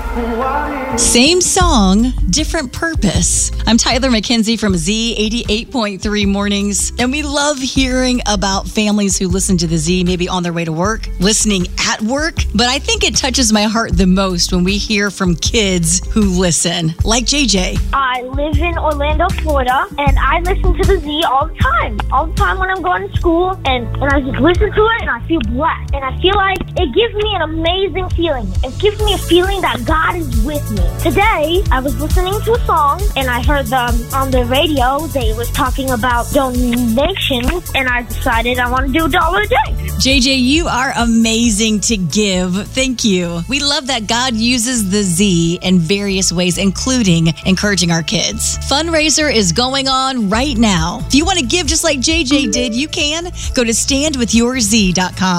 Same song, different purpose. I'm Tyler McKenzie from Z 88.3 Mornings, and we love hearing about families who listen to the Z maybe on their way to work, listening at work. But I think it touches my heart the most when we hear from kids who listen, like JJ. I live in Orlando, Florida, and I listen to the Z all the time. All the time when I'm going to school, and I just listen to it, and I feel blessed. And I feel like it gives me an amazing feeling. It gives me a feeling that God is with me. Today, I was listening to a song, and I heard them on the radio. They was talking about donations, and I decided I want to do $1 a day. JJ, you are amazing to give. Thank you. We love that God uses the Z in various ways, including encouraging our kids. Fundraiser is going on right now. If you want to give just like JJ did, you can. Go to standwithyourz.com.